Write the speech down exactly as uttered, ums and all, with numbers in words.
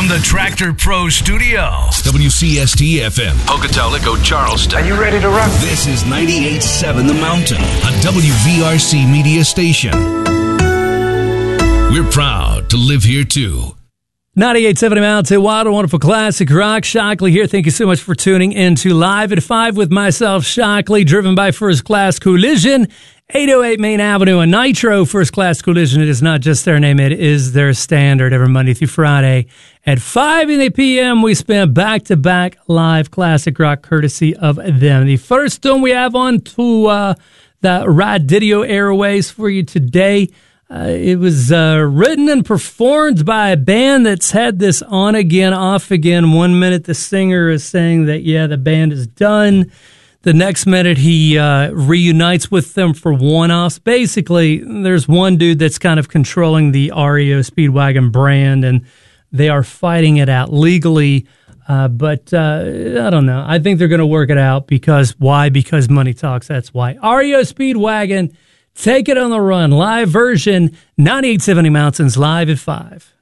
From the Tractor Pro Studio, W C S T F M, Pocatello, Charleston. Are you ready to rock? This is ninety-eight point seven The Mountain, a W V R C media station. We're proud to live here, too. ninety-eight point seven Mountain, wild and wonderful classic rock. Shockley here. Thank you so much for tuning in to Live at five with myself, Shockley, driven by First Class Collision, eight oh eight Main Avenue, a Nitro. First Class Collision, it is not just their name, it is their standard. Every Monday through Friday at five p.m. we spend back-to-back live classic rock courtesy of them. The first one we have on to uh, the Radio Airways for you today. Uh, it was uh, written and performed by a band that's had this on again, off again. One minute the singer is saying that, yeah, the band is done. The next minute he uh, reunites with them for one-offs. Basically, there's one dude that's kind of controlling the R E O Speedwagon brand, and they are fighting it out legally. Uh, but uh, I don't know. I think they're going to work it out because, why? Because money talks, that's why. R E O Speedwagon, Take It on the Run, live version, ninety-eight point seven Mountains, live at five.